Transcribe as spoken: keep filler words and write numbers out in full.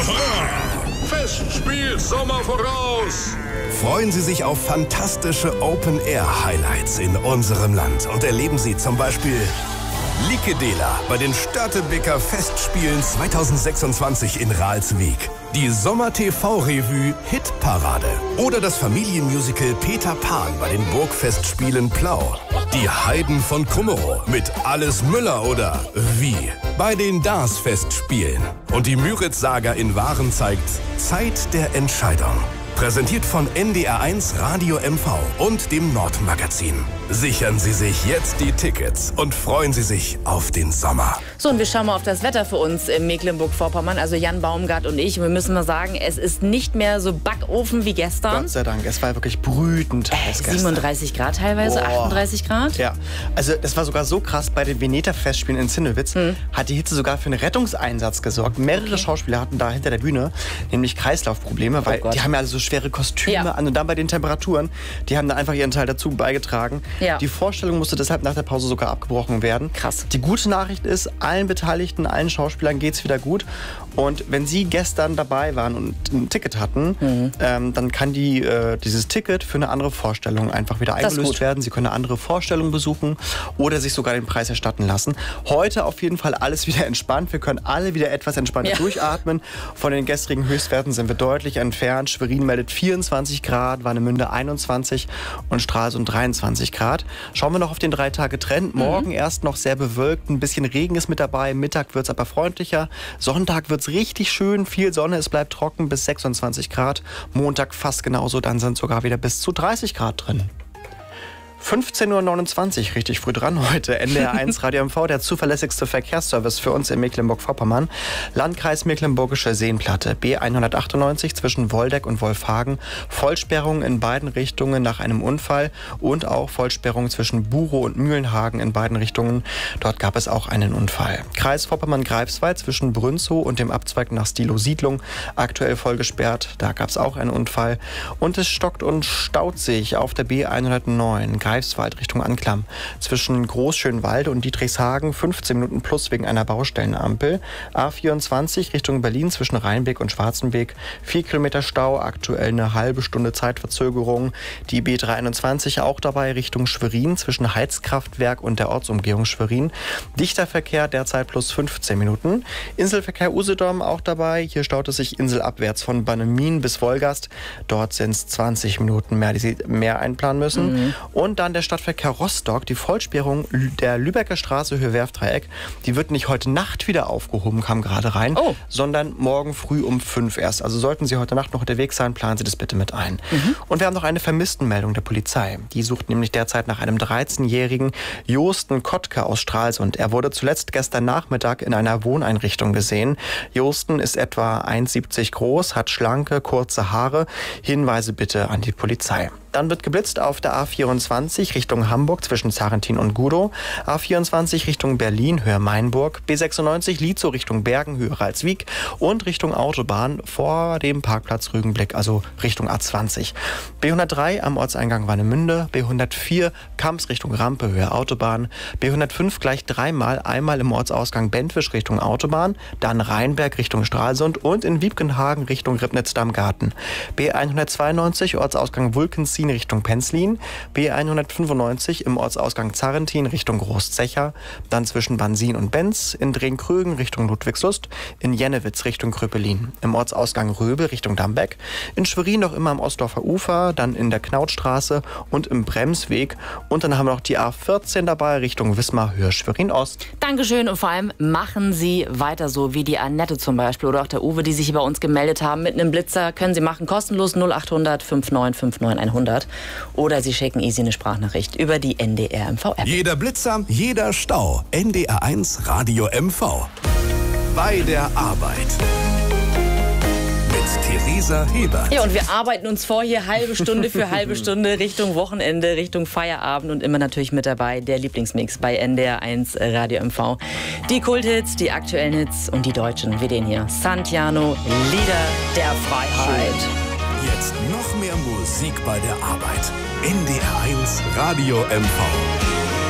Festspiel Sommer voraus! Freuen Sie sich auf fantastische Open-Air-Highlights in unserem Land und erleben Sie zum Beispiel Likedela bei den Störtebeker Festspielen zweitausendsechsundzwanzig in Ralswiek, die Sommer-T V-Revue Hitparade oder das Familienmusical Peter Pan bei den Burgfestspielen Plau, die Heiden von Kummerow mit Alles Müller oder Wie bei den Dars-Festspielen und die Müritz-Saga in Waren zeigt Zeit der Entscheidung. Präsentiert von N D R eins Radio M V und dem Nordmagazin. Sichern Sie sich jetzt die Tickets und freuen Sie sich auf den Sommer. So, und wir schauen mal auf das Wetter für uns in Mecklenburg-Vorpommern, also Jan Baumgart und ich. Und wir müssen mal sagen, es ist nicht mehr so Backofen wie gestern. Gott sei Dank, es war wirklich brütend heiß gestern. siebenunddreißig Grad teilweise, oh. achtunddreißig Grad. Ja, also das war sogar so krass, bei den Veneta-Festspielen in Zinnewitz hm. hat die Hitze sogar für einen Rettungseinsatz gesorgt. Mehrere okay. Schauspieler hatten da hinter der Bühne nämlich Kreislaufprobleme, weil oh die haben ja alle so schwere Kostüme ja. an und dann bei den Temperaturen, die haben da einfach ihren Teil dazu beigetragen. Ja. Die Vorstellung musste deshalb nach der Pause sogar abgebrochen werden. Krass. Die gute Nachricht ist, allen Beteiligten, allen Schauspielern geht es wieder gut. Und wenn Sie gestern dabei waren und ein Ticket hatten, mhm. ähm, dann kann die, äh, dieses Ticket für eine andere Vorstellung einfach wieder eingelöst werden. Sie können eine andere Vorstellung besuchen oder sich sogar den Preis erstatten lassen. Heute auf jeden Fall alles wieder entspannt. Wir können alle wieder etwas entspannter ja. durchatmen. Von den gestrigen Höchstwerten sind wir deutlich entfernt. Schwerin meldet vierundzwanzig Grad, Warnemünde einundzwanzig und Stralsund dreiundzwanzig Grad. Schauen wir noch auf den drei Tage Trend. Morgen mhm. erst noch sehr bewölkt, ein bisschen Regen ist mit dabei. Mittag wird es aber freundlicher. Sonntag wird es richtig schön, viel Sonne, es bleibt trocken bis sechsundzwanzig Grad. Montag fast genauso, dann sind sogar wieder bis zu dreißig Grad drin. fünfzehn Uhr neunundzwanzig, richtig früh dran heute. N D R eins Radio M V, der zuverlässigste Verkehrsservice für uns in Mecklenburg-Vorpommern. Landkreis Mecklenburgische Seenplatte, B hundertachtundneunzig zwischen Woldeck und Wolfhagen. Vollsperrung in beiden Richtungen nach einem Unfall und auch Vollsperrung zwischen Burow und Mühlenhagen in beiden Richtungen. Dort gab es auch einen Unfall. Kreis Vorpommern-Greifswald zwischen Brünzow und dem Abzweig nach Stilo-Siedlung aktuell voll gesperrt. Da gab es auch einen Unfall. Und es stockt und staut sich auf der B hundertneun. Greifswald Richtung Anklam. Zwischen Großschönwalde und Dietrichshagen fünfzehn Minuten plus wegen einer Baustellenampel. A vierundzwanzig Richtung Berlin zwischen Rheinbeck und Schwarzenbeck. vier Kilometer Stau, aktuell eine halbe Stunde Zeitverzögerung. Die B dreiundzwanzig auch dabei Richtung Schwerin zwischen Heizkraftwerk und der Ortsumgehung Schwerin. Dichter Verkehr derzeit plus fünfzehn Minuten. Inselverkehr Usedom auch dabei. Hier staut es sich inselabwärts von Bannemin bis Wolgast. Dort sind es zwanzig Minuten mehr, die Sie mehr einplanen müssen. Mhm. Und dann der Stadtverkehr Rostock, die Vollsperrung der Lübecker Straße Höhe-Werft-Dreieck, die wird nicht heute Nacht wieder aufgehoben, kam gerade rein, oh. sondern morgen früh um fünf erst. Also sollten Sie heute Nacht noch unterwegs sein, planen Sie das bitte mit ein. Mhm. Und wir haben noch eine Vermisstenmeldung der Polizei. Die sucht nämlich derzeit nach einem dreizehnjährigen Josten Kottke aus Stralsund. Er wurde zuletzt gestern Nachmittag in einer Wohneinrichtung gesehen. Josten ist etwa eins siebzig groß, hat schlanke, kurze Haare. Hinweise bitte an die Polizei. Dann wird geblitzt auf der A vierundzwanzig Richtung Hamburg zwischen Zarentin und Gudow, A vierundzwanzig Richtung Berlin, Höhe Mainburg, B sechsundneunzig Lietzow Richtung Bergen, Höhe Ralswiek und Richtung Autobahn vor dem Parkplatz Rügenblick, also Richtung A zwanzig. B hundertdrei am Ortseingang Warnemünde, B hundertvier Kamps Richtung Rampe, Höhe Autobahn, B hundertfünf gleich dreimal, einmal im Ortsausgang Bentwisch Richtung Autobahn, dann Rheinberg Richtung Stralsund und in Wiebkenhagen Richtung Ribnitz-Dammgarten. B hundertzweiundneunzig Ortsausgang Wulkensee Richtung Penzlin, B hundertfünfundneunzig im Ortsausgang Zarentin Richtung Großzecher, dann zwischen Bansin und Benz, in Drehkrögen Richtung Ludwigslust, in Jennewitz Richtung Kröpelin, im Ortsausgang Röbe Richtung Dambeck, in Schwerin noch immer am Ostdorfer Ufer, dann in der Knautstraße und im Bremsweg und dann haben wir noch die A vierzehn dabei Richtung Wismar Höhe Schwerin Ost. Dankeschön und vor allem machen Sie weiter so wie die Annette zum Beispiel oder auch der Uwe, die sich hier bei uns gemeldet haben mit einem Blitzer, können Sie machen kostenlos null achthundert fünfundneunzig fünfundneunzig hundert. Oder Sie schicken easy eine Sprachnachricht über die N D R M V-App. Jeder Blitzer, jeder Stau. N D R eins Radio M V. Bei der Arbeit. Mit Theresa Hebert. Ja, und wir arbeiten uns vor hier halbe Stunde für halbe Stunde Richtung Wochenende, Richtung Feierabend und immer natürlich mit dabei der Lieblingsmix bei N D R eins Radio M V. Die Kulthits, die aktuellen Hits und die deutschen, wie den hier. Santiano, Lieder der Freiheit. Jetzt noch mehr Musik bei der Arbeit. N D R eins Radio M V.